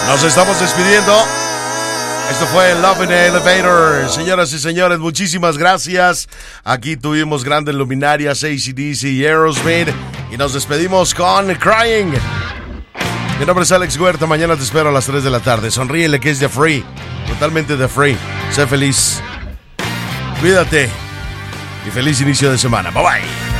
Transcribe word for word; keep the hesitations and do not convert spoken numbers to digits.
Nos estamos despidiendo. Esto fue Love in the Elevator. Señoras y señores, muchísimas gracias. Aquí tuvimos grandes luminarias, A C D C y Aerosmith. Y nos despedimos con Crying. Mi nombre es Alex Huerta. Mañana te espero a las tres de la tarde. Sonríele, que es de free. Totalmente de free. Sé feliz. Cuídate. Y feliz inicio de semana. Bye bye.